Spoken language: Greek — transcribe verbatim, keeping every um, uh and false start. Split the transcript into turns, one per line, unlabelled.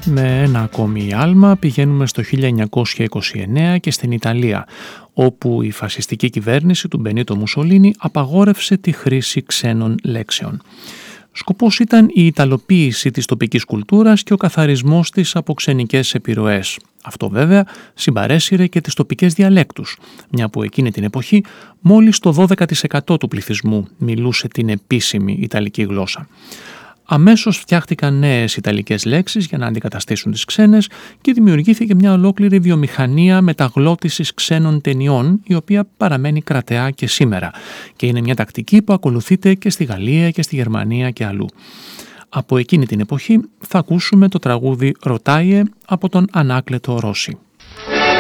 Με ένα ακόμη άλμα πηγαίνουμε στο χίλια εννιακόσια είκοσι εννέα και στην Ιταλία, όπου η φασιστική κυβέρνηση του Μπενίτο Μουσολίνι απαγόρευσε τη χρήση ξένων λέξεων. Σκοπός ήταν η ιταλοποίηση της τοπικής κουλτούρας και ο καθαρισμός της από ξενικές επιρροές. Αυτό βέβαια συμπαρέσυρε και τις τοπικές διαλέκτους, μια που εκείνη την εποχή μόλις το δώδεκα τοις εκατό του πληθυσμού μιλούσε την επίσημη ιταλική γλώσσα. Αμέσως φτιάχτηκαν νέες ιταλικές λέξεις για να αντικαταστήσουν τις ξένες και δημιουργήθηκε μια ολόκληρη βιομηχανία μεταγλώτησης ξένων ταινιών, η οποία παραμένει κρατεά και σήμερα και είναι μια τακτική που ακολουθείται και στη Γαλλία και στη Γερμανία και αλλού. Από εκείνη την εποχή θα ακούσουμε το τραγούδι «Ρωτάιε» από τον Ανάκλετο Ρώση.